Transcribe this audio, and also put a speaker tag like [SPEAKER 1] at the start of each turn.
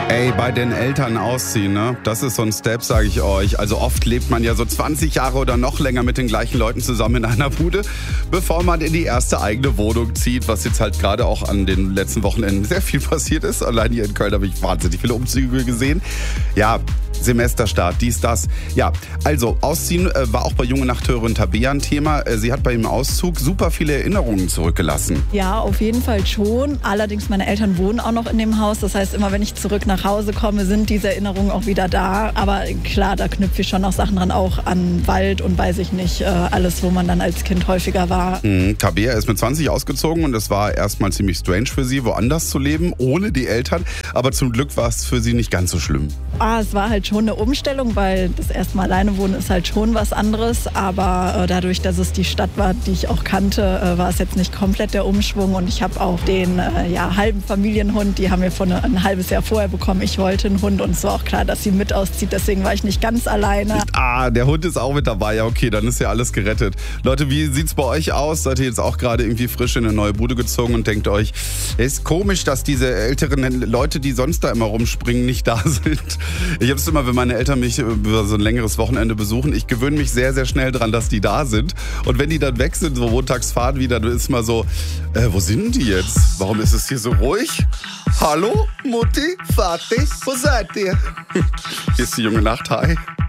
[SPEAKER 1] Ey, bei den Eltern ausziehen, ne? Das ist so ein Step, sage ich euch. Also oft lebt man ja so 20 Jahre oder noch länger mit den gleichen Leuten zusammen in einer Bude, bevor man in die erste eigene Wohnung zieht, was jetzt halt gerade auch an den letzten Wochenenden sehr viel passiert ist. Allein hier in Köln habe ich wahnsinnig viele Umzüge gesehen. Ja, Semesterstart, dies, das. Ja, also ausziehen war auch bei junge Nachthörerin Tabea ein Thema. Sie hat bei ihrem Auszug super viele Erinnerungen zurückgelassen.
[SPEAKER 2] Ja, auf jeden Fall schon. Allerdings, meine Eltern wohnen auch noch in dem Haus. Das heißt, immer wenn ich zurück nach Hause komme, sind diese Erinnerungen auch wieder da. Aber klar, da knüpfe ich schon noch Sachen dran, auch an Wald und weiß ich nicht, alles, wo man dann als Kind häufiger war.
[SPEAKER 1] Tabea ist mit 20 ausgezogen und es war erstmal ziemlich strange für sie, woanders zu leben, ohne die Eltern. Aber zum Glück war es für sie nicht ganz so schlimm.
[SPEAKER 2] Es war halt schon eine Umstellung, weil das erste Mal alleine wohnen ist halt schon was anderes. Aber dadurch, dass es die Stadt war, die ich auch kannte, war es jetzt nicht komplett der Umschwung. Und ich habe auch den halben Familienhund, die haben wir ein halbes Jahr vorher bekommen. Ich wollte einen Hund und es war auch klar, dass sie mit auszieht. Deswegen war ich nicht ganz alleine.
[SPEAKER 1] Der Hund ist auch mit dabei. Ja, okay, dann ist ja alles gerettet. Leute, wie sieht's bei euch aus? Seid ihr jetzt auch gerade irgendwie frisch in eine neue Bude gezogen und denkt euch, es ist komisch, dass diese älteren Leute, die sonst da immer rumspringen, nicht da sind? Ich habe es immer, wenn meine Eltern mich über so ein längeres Wochenende besuchen, ich gewöhne mich sehr, sehr schnell dran, dass die da sind. Und wenn die dann weg sind, so montags fahren wieder, dann ist mal so, wo sind die jetzt? Warum ist es hier so ruhig? Hallo, Mutti, Vati, wo seid ihr? Hier ist die junge Nacht, hi.